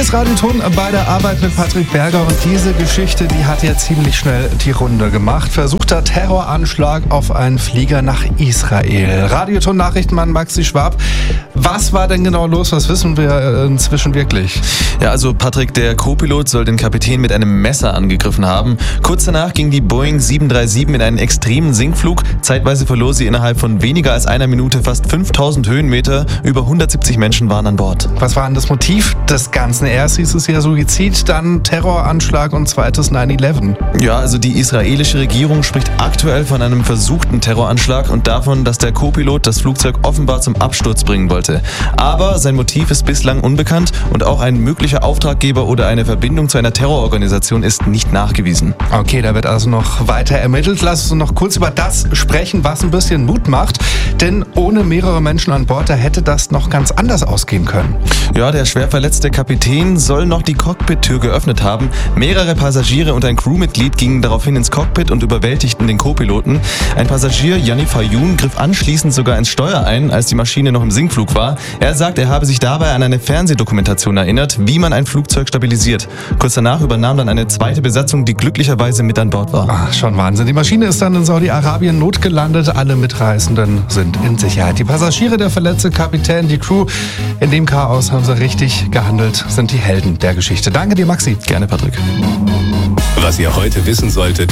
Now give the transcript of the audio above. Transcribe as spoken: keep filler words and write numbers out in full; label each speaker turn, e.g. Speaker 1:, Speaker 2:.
Speaker 1: ist Radio Ton bei der Arbeit mit Patrick Berger und diese Geschichte, die hat ja ziemlich schnell die Runde gemacht. Versuchter Terroranschlag auf einen Flieger nach Israel. Radio Ton Nachrichtenmann Maxi Schwab. Was war denn genau los? Was wissen wir inzwischen wirklich?
Speaker 2: Ja, also Patrick, der Co-Pilot soll den Kapitän mit einem Messer angegriffen haben. Kurz danach ging die Boeing sieben drei sieben in einen extremen Sinkflug. Zeitweise verlor sie innerhalb von weniger als einer Minute fast fünftausend Höhenmeter. Über hundertsiebzig Menschen waren an Bord.
Speaker 1: Was war denn das Motiv des Ganzen? Erst hieß es ja Suizid, dann Terroranschlag und zweites neun elf.
Speaker 2: Ja, also die israelische Regierung spricht aktuell von einem versuchten Terroranschlag und davon, dass der Co-Pilot das Flugzeug offenbar zum Absturz bringen wollte. Aber sein Motiv ist bislang unbekannt und auch ein möglicher Auftraggeber oder eine Verbindung zu einer Terrororganisation ist nicht nachgewiesen.
Speaker 1: Okay, da wird also noch weiter ermittelt. Lass uns noch kurz über das sprechen, was ein bisschen Mut macht. Denn ohne mehrere Menschen an Bord, da hätte das noch ganz anders ausgehen können.
Speaker 2: Ja, der schwer verletzte Kapitän soll noch die Cockpit-Tür geöffnet haben. Mehrere Passagiere und ein Crewmitglied gingen daraufhin ins Cockpit und überwältigten den Co-Piloten. Ein Passagier, Yanni Fayoun, griff anschließend sogar ins Steuer ein, als die Maschine noch im Sinkflug war. Er sagt, er habe sich dabei an eine Fernsehdokumentation erinnert, wie man ein Flugzeug stabilisiert. Kurz danach übernahm dann eine zweite Besatzung, die glücklicherweise mit an Bord war.
Speaker 1: Ach, schon Wahnsinn. Die Maschine ist dann in Saudi-Arabien notgelandet. Alle Mitreisenden sind in Sicherheit. Die Passagiere, der verletzte Kapitän, die Crew. In dem Chaos haben sie richtig gehandelt, sind die Helden der Geschichte. Danke dir, Maxi.
Speaker 2: Gerne, Patrick.
Speaker 3: Was ihr heute wissen solltet,